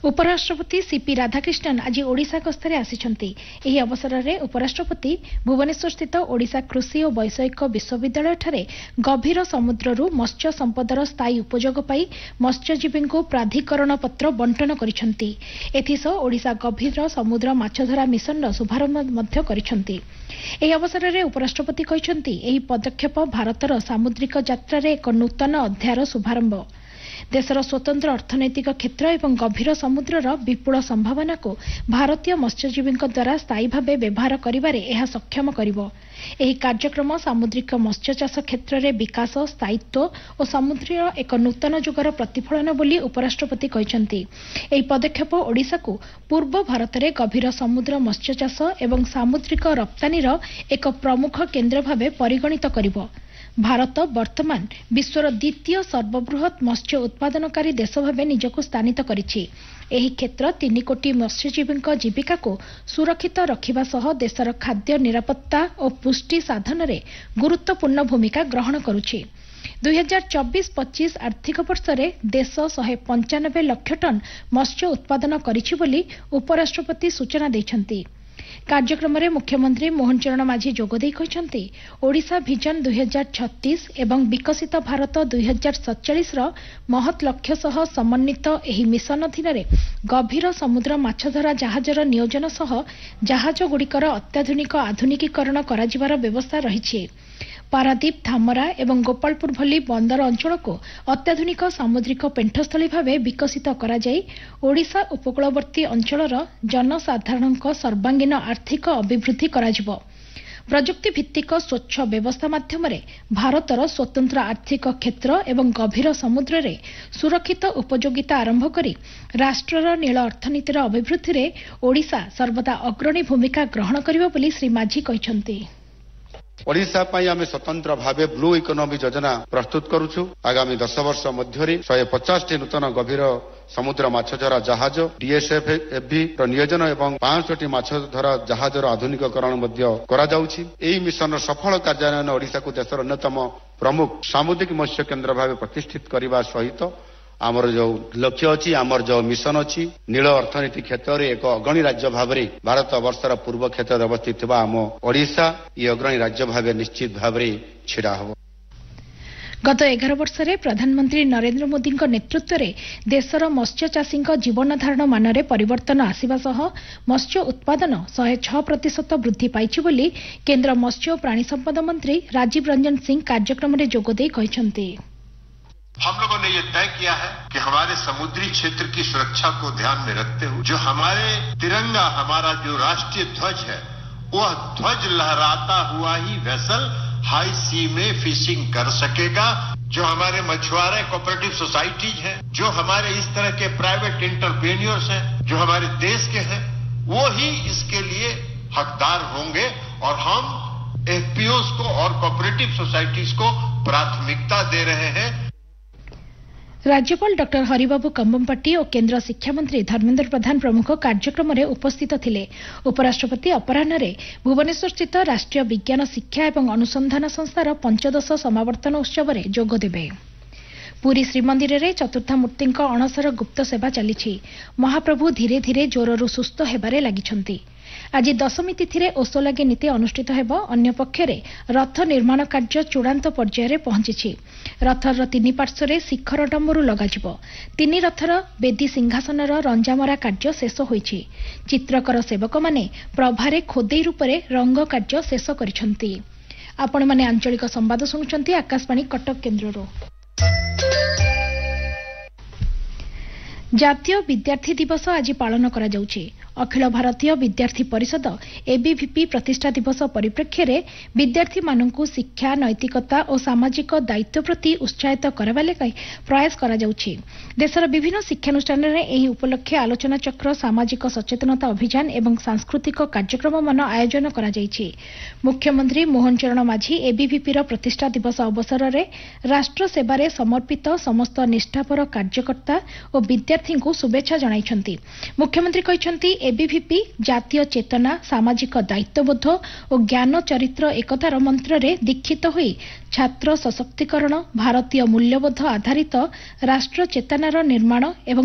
उपराष्ट्रपति सीपी राधाकृष्णन आज ओडिशा गस्तरे आसिछन्ति। एही अवसररे उपराष्ट्रपति भुवनेश्वर स्थित ओडिशा कृषि और वैषयिक विश्वविद्यालय ठारे गभीर समुद्ररू मत्स्य संपदर स्थायी उपयोग पाई मत्स्यजीवीଙ୍କୁ प्राधिकरण पत्र बंटन करिछन्ति। एथिसह ओडिशा गभीर समुद्र माछधरा मिशनर शुभारंभ मध्य करिछन्ति। एही अवसररे उपराष्ट्रपति कहिछन्ति एही पदक्षेप भारतर सामुद्रिक यात्रारे एक नूतन अध्यायर शुभारंभ। देशर स्वतंत्र अर्थनैतिक क्षेत्र एवं गभीर समुद्रर विपुल संभावना को भारतीय मत्स्यजीवी द्वारा स्थायी भाव व्यवहार करिबारे एहा सक्षम करिवो। एही कार्यक्रम सामुद्रिक मत्स्य चाष क्षेत्र में विकास स्थायित्व और समुद्र एक नूतन जुगर प्रतिफलन बोली उपराष्ट्रपति कहिसंति। एही पदक्षेप ओडिशा को पूर्व भारत में गभीर समुद्र मत्स्य चाष एवं सामुद्रिक रप्तानीर एक प्रमुख केन्द्र भाव परिगणित करिवो। भारत वर्तमान विश्वर द्वितीय सर्वबृहत मत्स्य उत्पादनकारी देश भाव निजक स्थानित करिछि। एही क्षेत्र 3 कोटी मत्स्यजीवी जीविका को सुरक्षित रखिबा सह देशर खाद्य निरापत्ता और पुष्टि साधन में गुरुत्वपूर्ण भूमिका ग्रहण करुछि। 2024-25 आर्थिक वर्ष में देश 195 लाख टन मत्स्य उत्पादन करिछि बोली उपराष्ट्रपति सूचना दैछन्ति। कार्यक्रम में मुख्यमंत्री मोहन चरण माझी जोगदे कहते ओडिशा विजन 2036 एवं विकसित भारत 2047 महत लक्ष्य सह समन्वित एही मिशन अधीन गभीर समुद्र माछधरा जहाजर नियोजन सह जहाज गुड़िकर अत्याधुनिक आधुनिकीकरण कराजिबार व्यवस्था रही। पारादीप धामरा एवं गोपालपुर भली बंदर अंचल को अत्याधुनिक सामुद्रिक पेंठस्थली भाव विकसित करा जाई ओडिशा उपकूलवर्ती अंचलर जनसाधारण सर्वांगीन आर्थिक अभिवृद्धि कराजिबो। प्रजुक्ति भित्तिक स्वच्छ व्यवस्था माध्यम भारतर स्वतंत्र आर्थिक क्षेत्र एवं गभीर समुद्र रे सुरक्षित उपयोगिता आरंभ करी राष्ट्रर नील अर्थनीतिर अभिवृद्धि रे ओडिशा सर्वदा अग्रणी भूमिका ग्रहण करिबो बोली श्री माझी कहिसंति। ओडिशा पाई आमे स्वतंत्र भावे ब्लू इकोनॉमी योजना प्रस्तुत करूछु। आगामी 10 वर्ष मध्य 150 टी नूतन गभीर समुद्र माछधरा जहाज डीएसएफबी नियोजन एवं 500 टी माछधरा जहाजर आधुनिकीकरण करा जाउछि। एही मिशन सफल कार्यान्वयन ओडिशा को देशर अन्यतम प्रमुख सामुद्रिक मत्स्य केन्द्र भाव प्रतिष्ठित करने सहित आमर जो लक्ष्य अच्छी आमर जो मिशन अच्छी नील अर्थनीति क्षेत्र में एक अग्रणी राज्य भाव भारत वर्षर पूर्व क्षेत्र में अवस्थित आम ओडिशा ये अग्रणी राज्य भाव निश्चित भाव छिड़ा हम। गत 11 वर्ष में प्रधानमंत्री नरेंद्र मोदी नेतृत्व में देशर मत्स्य चाषी जीवन धारण मान में परिवर्तन आसिबा सह मत्स्य उत्पादन 106% वृद्धि पाइछि बोली केंद्र मत्स्य और प्राणी संपद मंत्री राजीव रंजन सिंह कार्यक्रम में जोगदे कहिसंति। हम लोगों ने ये तय किया है कि हमारे समुद्री क्षेत्र की सुरक्षा को ध्यान में रखते हुए जो हमारे तिरंगा हमारा जो राष्ट्रीय ध्वज है वह ध्वज लहराता हुआ ही वेसल हाई सी में फिशिंग कर सकेगा। जो हमारे मछुआरे कोऑपरेटिव सोसाइटीज हैं, जो हमारे इस तरह के प्राइवेट एंटरप्रेन्योर्स हैं, जो हमारे देश के हैं, वो ही इसके लिए हकदार होंगे और हम एफपीओज को और कोऑपरेटिव सोसाइटीज को प्राथमिकता दे रहे हैं। राज्यपाल डॉक्टर हरिबाबू कंबमपट्टी और केंद्र शिक्षा मंत्री धर्मेंद्र प्रधान प्रमुख कार्यक्रम में उपस्थित थिले। उपराष्ट्रपति अपराह्न भुवनेश्वर स्थित राष्ट्रीय विज्ञान शिक्षा एवं अनुसंधान संस्थार 15 समावर्तन उत्सव में जोगदेवे। पुरी श्रीमंदिर में चतुर्थामूर्ति अणसर गुप्त सेवा चली। महाप्रभु धीरे धीरे ज्वररू सुस्थ हेबारे लागिछन्ति। आज दशमी तिथि में ओसोलागी नीति अनुष्ठित हेबो। अन्य पक्षरे रथ निर्माण कार्य चूड़ांत पर्यायर पहुंची। रथर 3 पार्श्वर शिखर डम्बरू लगाजिबो। 3 रथर बेदी सिंहासनर रंजामरा कार्य शेष होईछि। चित्रकर सेवक माने प्रभारे खोदेई रूपरे रंग कार्य शेष करिसंति। आपण माने आंचलिक संवाद सुनुचंती आकाशवाणी कटक केन्द्ररो। जातीय विद्यार्थी दिवस आज पालन करा जाउछि। अखिल भारतीय विद्यार्थी परिषद एबीवीपी प्रतिष्ठा दिवस परिप्रेक्षी में विद्यार्थी मानकु शिक्षा नैतिकता और सामाजिक दायित्व प्रति उत्साहित करबा लेकाई प्रयास करा जाउछि। देशर विभिन्न शिक्षानुष्ठान में एही उपलक्षे आलोचना चक्र सामाजिक सचेतनता अभियान एवं सांस्कृतिक कार्यक्रम मान आयोजन करा जाइछि। मुख्यमंत्री मोहन चरण माझी एबीवीपी प्रतिष्ठा दिवस अवसर में राष्ट्र सेवारे समर्पित समस्त निष्ठापर कार्यकर्ता और विद्यार्थी को शुभेच्छा जणाइछन्ति। मुख्यमंत्री कहिसंति एबीवीपी जातीय चेतना सामाजिक दायित्वबोध और ज्ञान चरित्र एकतार मंत्र रे दीक्षित होई छात्र सशक्तिकरण भारतीय मूल्यबोध आधारित राष्ट्र चेतनार निर्माण एवं